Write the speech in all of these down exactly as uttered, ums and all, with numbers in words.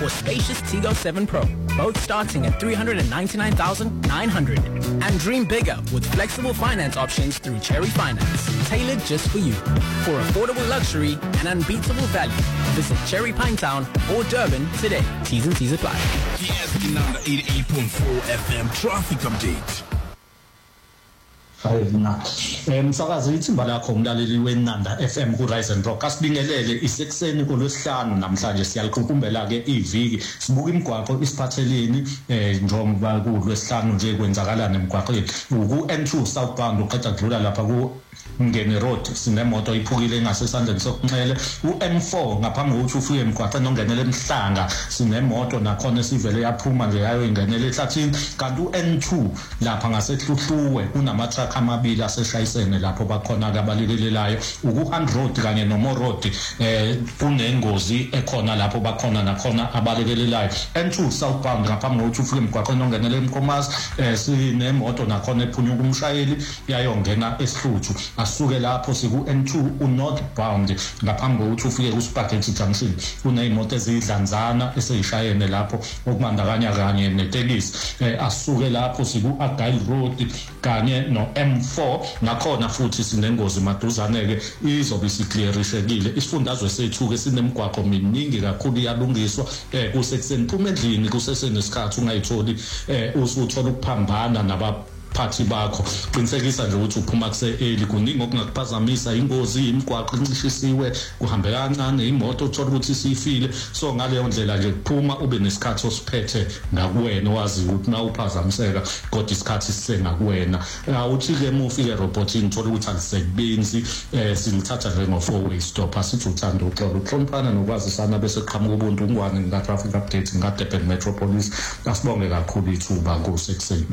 or spacious Tigo seven Pro, both starting at three hundred ninety-nine thousand nine hundred. And dream bigger with flexible finance options through Cherry Finance, tailored just for you. For affordable luxury and unbeatable value, visit Cherry Pinetown or Durban today. T's and T's apply. Yes, number eighty-eight point four F M traffic update. Five na umsakazi ithimba lakho umlaleli weNanda F M ku Rise and Rock asibingelele isekuseni kulwesihlanu namhlanje siyaliqukumbela ke iviki sibuka imigwaqo isiphatheleni eh njengoba kulwesihlanu nje kwenzakalana emgwaqweni uku N two southbound uqeda kudlula lapha ku Ngene Road sinemoto iphukile ngasesandleni sokunxele u M four ngaphambi kokuthi ufike emgwaqeni ongenele emhlanga sinemoto nakhona sivele yaphuma nje yayo ingenele ehlathini kanti u N two lapha ngaseHluhluwe kunama truck amabili aseshayisene lapho bakhona abalekelelayo uku Hunt Road kanye no Mo Road eh kunengozi ekhona lapho bakhona nakhona abalekelelayo N two southbound ngaphambi kokuthi ufike emgwaqeni ongenele eMkomazi eh sinemoto nakhona ephunyuka umshayeli yayongena esihluthu asuke lapho siku N two u northbound ngaphambi kokuthi ufike ku Spaghetti Junction kuneyimoto ezidlanzana eseyishayene lapho okubandakanya kanye netekisi eh asuke lapho siku Agile Road kanye no M four nakhona futhi sinengozi maduzane ke izobe siclearishekile isifundazwe sethu ke sinemgwaqo miningi kakhulu yalungiswa eh kusekuseni phuma endlini kusesenesikhathi ungayitholi eh usuthola ukuphambana naba phathi bakho qinisekisa nje ukuthi uphuma kuse early kuningi okungakuphazamisa ingozi imigwaqo incishisiwe kuhambe kancane imoto uthola ukuthi sifile so ngaleyo ndlela nje kuphuma ube nesikhathi osiphethe ngakuwena wazi ukuthi na uphazamiseka kodwa isikhathi sisengakuwena awuthi ke mufike robotini uthola ukuthi alisebenzi eh silithatha nje ngo four way stop asithi uthanda uxolo uhloniphana nokwazisana bese qhamuka ubuntu ngwane nga traffic update nga Durban Metropolis asibonge kakhulu ithuba kusekuseni.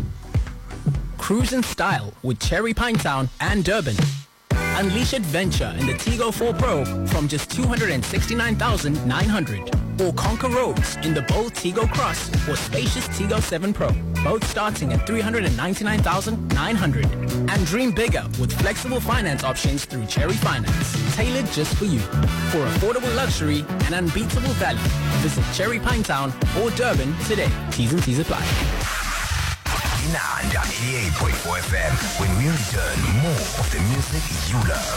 Cruise in style with Cherry Pinetown and Durban. Unleash adventure in the Tigo four Pro from just two hundred sixty-nine thousand nine hundred. Or conquer roads in the bold Tigo Cross or spacious Tigo seven Pro, both starting at three hundred ninety-nine thousand nine hundred. And dream bigger with flexible finance options through Cherry Finance, tailored just for you. For affordable luxury and unbeatable value, visit Cherry Pinetown or Durban today. T's and T's apply. Nanda eighty-eight point four F M, when we return, more of the music you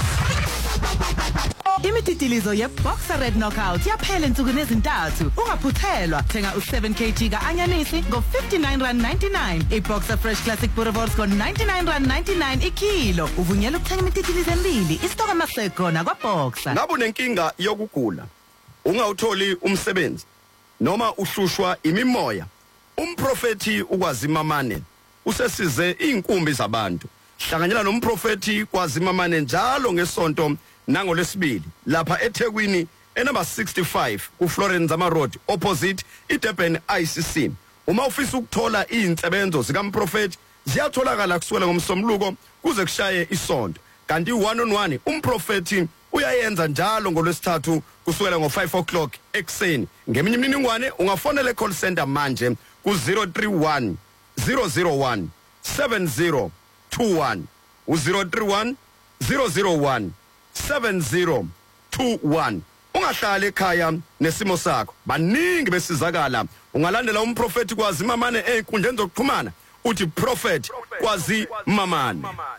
love. Imititilizo ye Boxer Red Knockout yaphela insuku ezintathu ungaphuthelwa thenga u seven kilograms ka-anyanisi ngo fifty-nine rand ninety-nine i-Boxer Fresh Classic Boerewors ngo ninety-nine rand ninety-nine ikilo uvunyelwa ukuthenga imititilizo emibili isitoka amasekhona kwaBoxer. Ngabe unenkinga yokugula ungawutholi umsebenzi noma uhlushwa imimoya umprofeti ukwazimamane usesize inkumbi zabantu hlanganyela nomprofeti kwazimamane njalo ngesonto nangolesibili lapha eThekwini enumber sixty-five ku Florence Zama Road opposite iDurban I C C. Uma ufisa ukuthola izinsebenzo zikaMprofeti ziyatholakala kusukela ngomsombuluko kuze kushaye isonto kanti one on one umprofeti uyayenza njalo ngolwesithathu kusukela ngo five o'clock ekseni. Ngeminye imininingwane ungafonela call center manje ku zero three one zero zero one seven zero two one u zero three one zero zero one seven zero two one. Ungahlala ekhaya nesimo sakho baningi besizakala ungalandela umprofeti kwazimamane einkundleni zokuxhumana uthi prophet kwazimamane.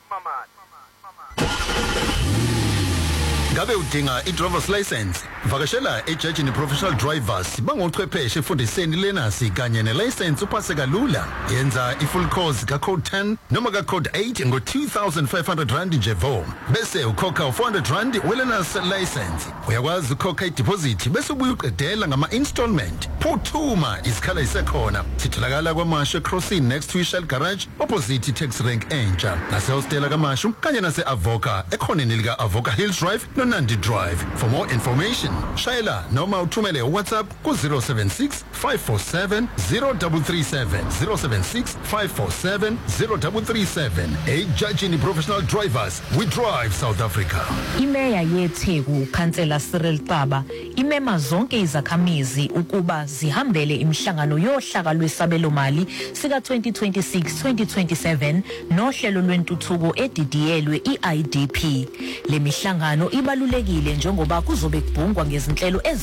Ngabe udinga i-driver's license? Vakashela ejajini professional drivers bangochwepheshe efundiseni lenasi kanye ne-license upase kalula. Yenza i-full course ka-code ten noma ka-code eight ngo two thousand five hundred rand nje vo. Bese ukhokha four hundred rand welearner's license. Uyakwazi ukhokha i-deposit bese ubuye uqedela ngama-installment. Phuthuma isikhala isekhona. Sitholakala kwaMashu Crossing next to Shell Garage opposite tax rank entsha. Nase-hostela kaMashu kanye nase-Avoca ekhoneni lika-Avoca Hills Drive Nandi Drive. For more information, shayela noma uthumele WhatsApp ku zero seven six five four seven zero three three seven zero seven six five four seven zero three three seven. Ejajini professional drivers, we drive South Africa. Imeya yeTheku Councillor Cyril Xaba imema zonke izakhamizi ukuba zihambele imhlangano yohlaka lwesabelo mali sika twenty twenty-six twenty twenty-seven nohlelo lwentuthuko edidiyelwe i-I D P. Le mihlangano ibalulekile njengoba kuzobe kubhungwa ngezinhlelo